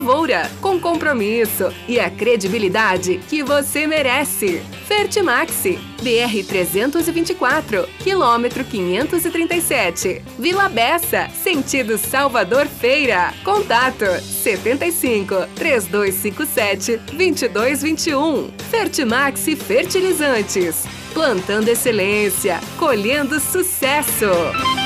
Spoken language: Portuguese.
Lavoura, com compromisso e a credibilidade que você merece. Fertimax, BR-324, quilômetro 537, Vila Bessa, sentido Salvador Feira. Contato 75 3257 2221. Fertimax Fertilizantes, plantando excelência, colhendo sucesso.